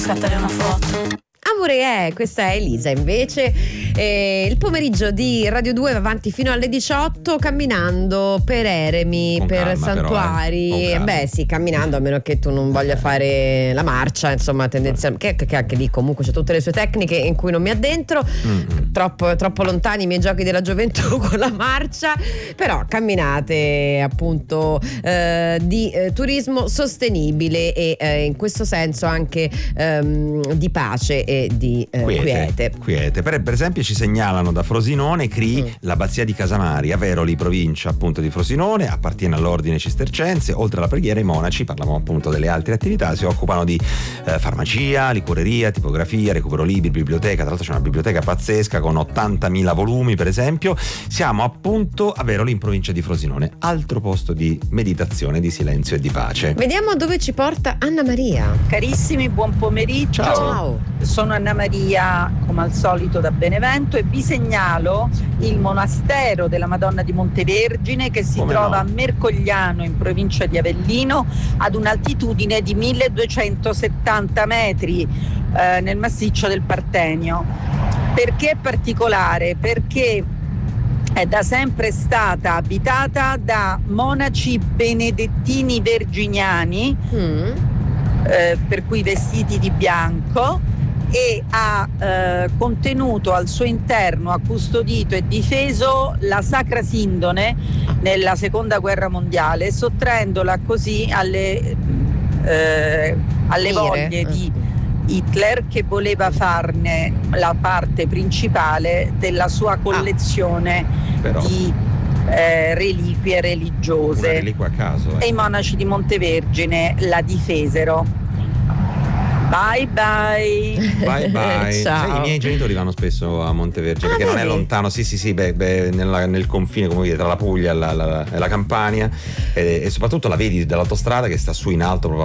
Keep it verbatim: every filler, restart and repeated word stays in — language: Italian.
scattare una foto. Amore è, questa è Elisa invece. Eh, il pomeriggio di Radio due va avanti fino alle diciotto camminando per eremi, Con per calma, santuari. però, eh. Con calma. Beh sì, camminando, a meno che tu non voglia fare la marcia, insomma, tendenzialmente, che, che anche lì comunque c'è tutte le sue tecniche in cui non mi addentro. Mm-hmm. Troppo, troppo lontani i miei giochi della gioventù con la marcia, però camminate appunto eh, di eh, turismo sostenibile e eh, in questo senso anche ehm, di pace e di eh, quiete. quiete. quiete. Per, per esempio ci segnalano da Frosinone C R I, mm. l'abbazia di Casamari, a Veroli, provincia appunto di Frosinone, appartiene all'ordine cistercense. Oltre alla preghiera i monaci, parliamo appunto delle altre attività, si occupano di eh, farmacia, licoreria, tipografia, recupero libri, biblioteca. Tra l'altro c'è una biblioteca pazzesca con ottantamila volumi per esempio. Siamo appunto a Veroli in provincia di Frosinone, altro posto di meditazione, di silenzio e di pace. Vediamo dove ci porta Anna Maria. Carissimi, buon pomeriggio. Ciao. Ciao. Sono Anna Maria, come al solito da Benevento, e vi segnalo il monastero della Madonna di Montevergine che si Come trova no? a Mercogliano in provincia di Avellino ad un'altitudine di milleduecentosettanta metri eh, nel massiccio del Partenio. Perché è particolare? Perché è da sempre stata abitata da monaci benedettini verginiani, mm. eh, per cui vestiti di bianco, e ha eh, contenuto al suo interno, ha custodito e difeso la Sacra Sindone nella seconda guerra mondiale, sottraendola così alle, eh, alle voglie di Hitler, che voleva farne la parte principale della sua collezione ah, di eh, reliquie religiose. Una reliquia a caso, eh. E i monaci di Montevergine la difesero. Bye bye. Bye bye. Ciao. Sai, i miei genitori vanno spesso a Montevergine, ah, perché vedi? non è lontano, sì sì sì, beh, beh, nella, nel confine, come dire, tra la Puglia e la, la, e la Campania, e, e soprattutto la vedi dall'autostrada che sta su in alto proprio